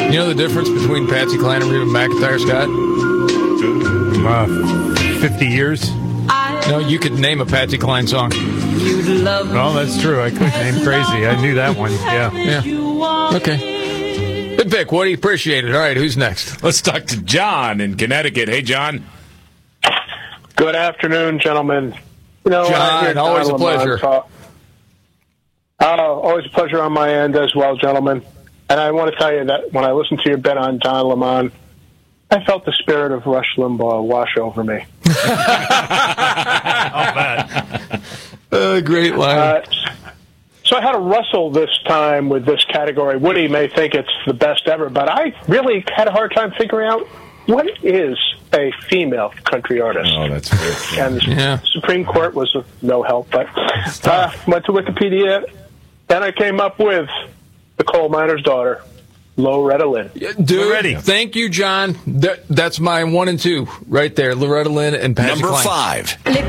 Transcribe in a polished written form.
You know the difference between Patsy Cline and Reba McEntire, Scott? 50 years. No, you could name a Patsy Cline song. Well, that's true. I could name Crazy. I knew that one. Yeah. Okay. Big Vic, what do you appreciate it? All right, who's next? Let's talk to John in Connecticut. Hey, John. Good afternoon, gentlemen. John, always a pleasure. Always a pleasure on my end as well, gentlemen. And I want to tell you that when I listened to your bet on Don Lemon, I felt the spirit of Rush Limbaugh wash over me. Great line. So I had to wrestle this time with this category. Woody may think it's the best ever, but I really had a hard time figuring out what is a female country artist. Oh, that's fair. Yeah. And the Supreme Court was of no help, but went to Wikipedia, and I came up with the coal miner's daughter, Loretta Lynn. Dude, thank you, John. That's my 1 and 2 right there. Loretta Lynn and Patsy Number Cline. 5.